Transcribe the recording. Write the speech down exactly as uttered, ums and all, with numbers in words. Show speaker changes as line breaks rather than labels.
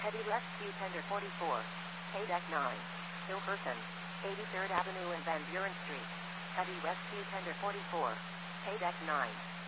Heavy left Q tender forty-four. K deck nine. Hilversum. eighty-third Avenue and Van Buren Street. Heavy west Q tender forty-four. K deck nine.